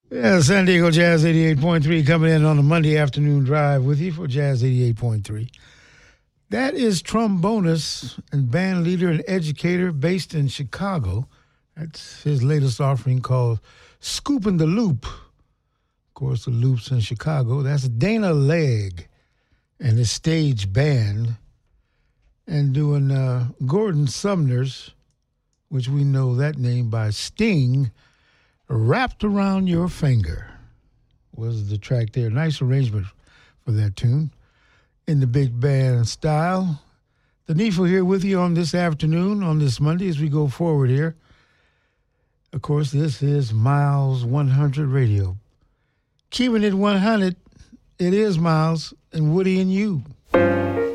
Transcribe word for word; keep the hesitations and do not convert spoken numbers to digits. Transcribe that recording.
Yeah, San Diego Jazz eighty-eight point three coming in on a Monday afternoon drive with you for Jazz eighty-eight point three. That is trombonist and band leader and educator based in Chicago. That's his latest offering called Scoopin' the Loop. Of course, the Loop's in Chicago. That's Dana Legg and his stage band. And doing uh, Gordon Sumner's, which we know that name by Sting, Wrapped Around Your Finger was the track there. Nice arrangement for that tune in the big band style. The Needful here with you on this afternoon, on this Monday as we go forward here. Of course, this is Miles one hundred Radio. Keeping it one hundred, it is Miles and Woody and you.